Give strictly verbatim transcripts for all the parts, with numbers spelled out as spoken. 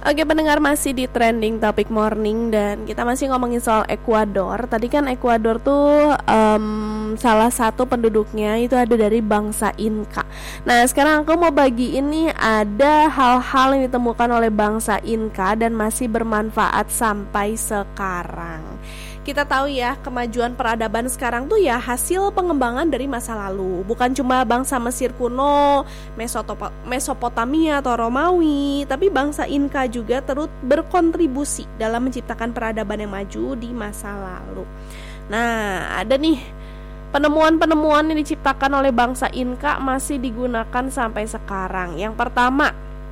Oke pendengar, masih di Trending Topic Morning dan kita masih ngomongin soal Ekuador. Tadi kan Ekuador tuh um, salah satu penduduknya itu ada dari bangsa Inca. Nah sekarang aku mau bagi ini ada hal-hal yang ditemukan oleh bangsa Inca dan masih bermanfaat sampai sekarang. Kita tahu ya, kemajuan peradaban sekarang tuh ya hasil pengembangan dari masa lalu. Bukan cuma bangsa Mesir kuno, Mesotop- Mesopotamia atau Romawi, tapi bangsa Inca juga turut berkontribusi dalam menciptakan peradaban yang maju di masa lalu. Nah, ada nih penemuan-penemuan yang diciptakan oleh bangsa Inca masih digunakan sampai sekarang. Yang pertama,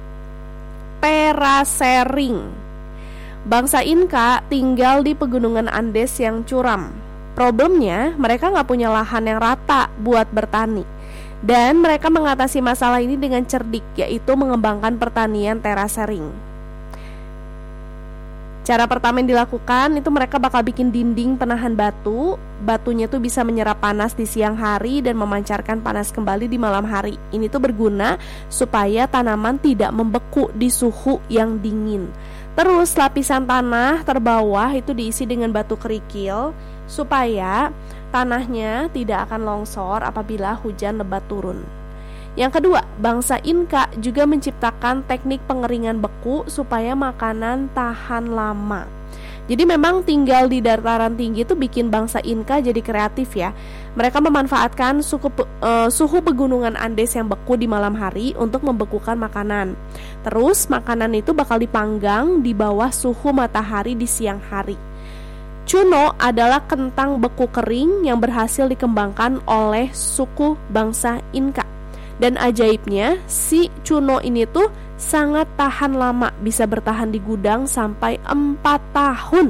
terasering. Bangsa Inca tinggal di pegunungan Andes yang curam. Problemnya, mereka nggak punya lahan yang rata buat bertani. Dan mereka mengatasi masalah ini dengan cerdik, yaitu mengembangkan pertanian terasering. Cara pertama yang dilakukan itu mereka bakal bikin dinding penahan batu. Batunya tuh bisa menyerap panas di siang hari dan memancarkan panas kembali di malam hari. Ini tuh berguna supaya tanaman tidak membeku di suhu yang dingin. Terus lapisan tanah terbawah itu diisi dengan batu kerikil supaya tanahnya tidak akan longsor apabila hujan lebat turun. Yang kedua, bangsa Inca juga menciptakan teknik pengeringan beku supaya makanan tahan lama. Jadi memang tinggal di dataran tinggi itu bikin bangsa Inca jadi kreatif ya. Mereka memanfaatkan suhu, uh, suhu pegunungan Andes yang beku di malam hari untuk membekukan makanan. Terus makanan itu bakal dipanggang di bawah suhu matahari di siang hari. Cuno adalah kentang beku kering yang berhasil dikembangkan oleh suku bangsa Inca. Dan ajaibnya, si cuno ini tuh sangat tahan lama, bisa bertahan di gudang sampai empat tahun.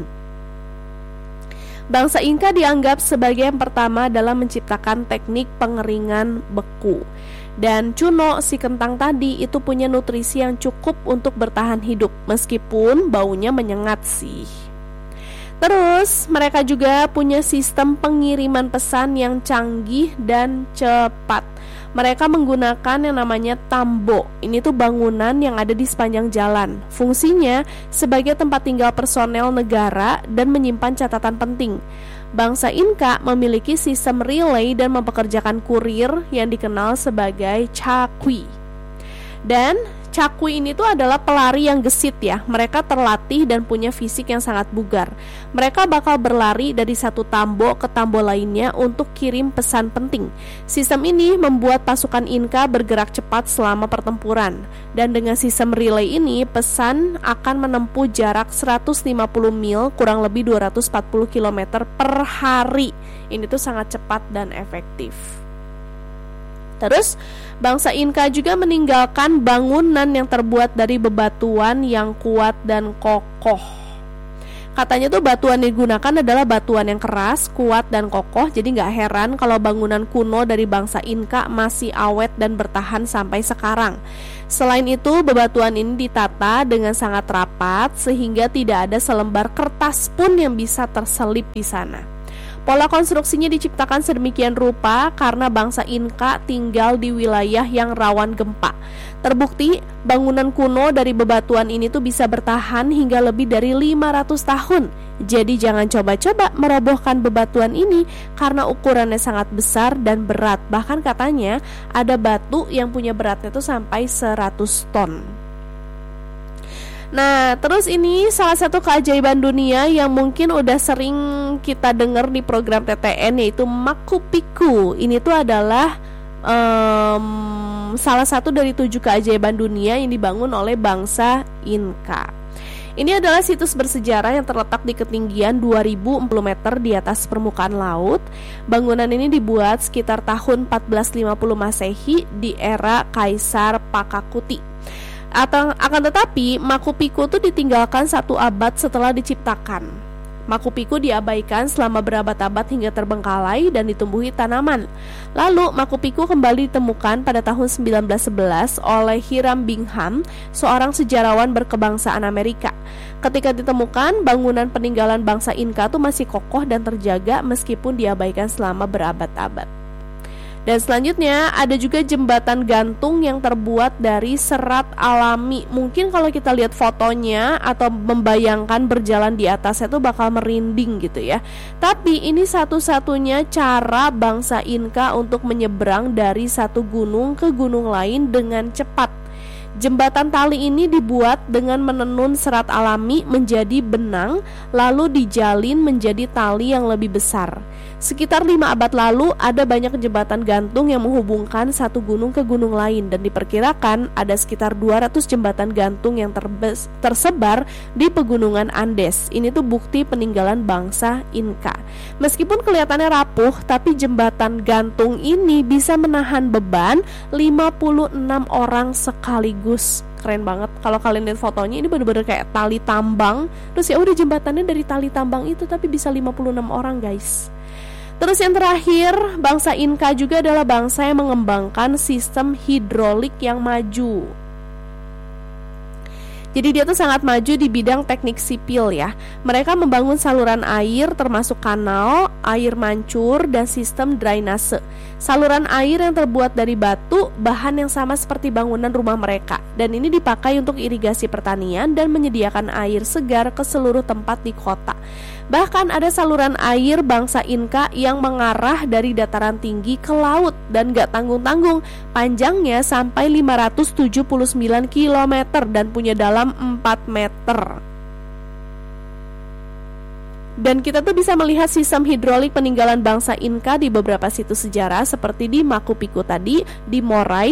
Bangsa Inca dianggap sebagai yang pertama dalam menciptakan teknik pengeringan beku. Dan cuno, si kentang tadi, itu punya nutrisi yang cukup untuk bertahan hidup, meskipun baunya menyengat sih. Terus, mereka juga punya sistem pengiriman pesan yang canggih dan cepat. Mereka menggunakan yang namanya tambo. Ini tuh bangunan yang ada di sepanjang jalan. Fungsinya sebagai tempat tinggal personel negara dan menyimpan catatan penting. Bangsa Inca memiliki sistem relay dan mempekerjakan kurir yang dikenal sebagai cakwi. Dan cakwi ini tuh adalah pelari yang gesit ya. Mereka terlatih dan punya fisik yang sangat bugar. Mereka bakal berlari dari satu tambo ke tambo lainnya untuk kirim pesan penting. Sistem ini membuat pasukan Inca bergerak cepat selama pertempuran. Dan dengan sistem relay ini, pesan akan menempuh jarak seratus lima puluh mil, kurang lebih dua ratus empat puluh kilometer per hari. Ini tuh sangat cepat dan efektif. Terus, bangsa Inca juga meninggalkan bangunan yang terbuat dari bebatuan yang kuat dan kokoh. Katanya tuh batuan yang digunakan adalah batuan yang keras, kuat, dan kokoh. Jadi gak heran kalau bangunan kuno dari bangsa Inca masih awet dan bertahan sampai sekarang. Selain itu, bebatuan ini ditata dengan sangat rapat sehingga tidak ada selembar kertas pun yang bisa terselip di sana. Pola konstruksinya diciptakan sedemikian rupa karena bangsa Inca tinggal di wilayah yang rawan gempa. Terbukti, bangunan kuno dari bebatuan ini tuh bisa bertahan hingga lebih dari lima ratus tahun. Jadi jangan coba-coba merobohkan bebatuan ini karena ukurannya sangat besar dan berat. Bahkan katanya ada batu yang punya beratnya tuh sampai seratus ton. Nah, terus ini salah satu keajaiban dunia yang mungkin udah sering kita dengar di program T T N, yaitu Machu Picchu. Ini tuh adalah um, salah satu dari tujuh keajaiban dunia yang dibangun oleh bangsa Inca. Ini adalah situs bersejarah yang terletak di ketinggian dua ribu empat puluh meter di atas permukaan laut. Bangunan ini dibuat sekitar tahun empat belas lima puluh Masehi di era Kaisar Pakakuti. Atau, akan tetapi, Machu Picchu itu ditinggalkan satu abad setelah diciptakan. Machu Picchu diabaikan selama berabad-abad hingga terbengkalai dan ditumbuhi tanaman. Lalu, Machu Picchu kembali ditemukan pada tahun sembilan belas sebelas oleh Hiram Bingham, seorang sejarawan berkebangsaan Amerika. Ketika ditemukan, bangunan peninggalan bangsa Inca itu masih kokoh dan terjaga meskipun diabaikan selama berabad-abad. Dan selanjutnya ada juga jembatan gantung yang terbuat dari serat alami. Mungkin kalau kita lihat fotonya atau membayangkan berjalan di atasnya itu bakal merinding gitu ya. Tapi ini satu-satunya cara bangsa Inka untuk menyeberang dari satu gunung ke gunung lain dengan cepat. Jembatan tali ini dibuat dengan menenun serat alami menjadi benang, lalu dijalin menjadi tali yang lebih besar. Sekitar lima abad lalu ada banyak jembatan gantung yang menghubungkan satu gunung ke gunung lain, dan diperkirakan ada sekitar dua ratus jembatan gantung yang terbes- tersebar di pegunungan Andes. Ini tuh bukti peninggalan bangsa Inka. Meskipun kelihatannya rapuh, tapi jembatan gantung ini bisa menahan beban lima puluh enam orang sekaligus. Keren banget. Kalau kalian lihat fotonya, ini benar-benar kayak tali tambang. Terus ya udah jembatannya dari tali tambang itu, tapi bisa lima puluh enam orang, guys. Terus yang terakhir, bangsa Inka juga adalah bangsa yang mengembangkan sistem hidrolik yang maju. Jadi dia tuh sangat maju di bidang teknik sipil ya. Mereka membangun saluran air termasuk kanal, air mancur, dan sistem drainase. Saluran air yang terbuat dari batu, bahan yang sama seperti bangunan rumah mereka. Dan ini dipakai untuk irigasi pertanian dan menyediakan air segar ke seluruh tempat di kota. Bahkan ada saluran air bangsa Inka yang mengarah dari dataran tinggi ke laut dan gak tanggung-tanggung, panjangnya sampai lima ratus tujuh puluh sembilan kilometer dan punya dalam empat meter. Dan kita tuh bisa melihat sistem hidrolik peninggalan bangsa Inka di beberapa situs sejarah seperti di Machu Picchu tadi, di Moray,